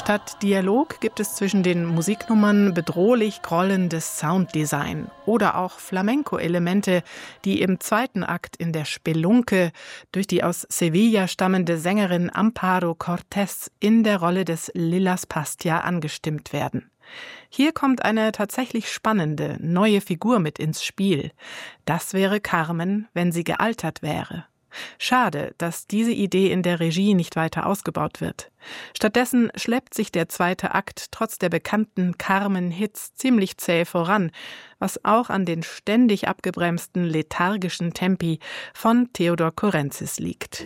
Statt Dialog gibt es zwischen den Musiknummern bedrohlich grollendes Sounddesign oder auch Flamenco-Elemente, die im zweiten Akt in der Spelunke durch die aus Sevilla stammende Sängerin Amparo Cortés in der Rolle des Lilas Pastia angestimmt werden. Hier kommt eine tatsächlich spannende, neue Figur mit ins Spiel. Das wäre Carmen, wenn sie gealtert wäre. Schade, dass diese Idee in der Regie nicht weiter ausgebaut wird. Stattdessen schleppt sich der zweite Akt trotz der bekannten Carmen-Hits ziemlich zäh voran, was auch an den ständig abgebremsten lethargischen Tempi von Theodor Korentzis liegt.